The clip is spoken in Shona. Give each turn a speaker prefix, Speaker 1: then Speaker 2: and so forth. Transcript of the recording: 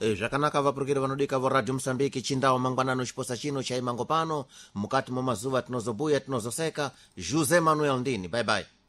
Speaker 1: zvakanaka vapurukiri vanodika voradhio Mosambiki chindawo mangwanano chiposa chino chaimango pano mukati momazuva tinozobuya tinozoseka. José Manuel ndini, bye bye.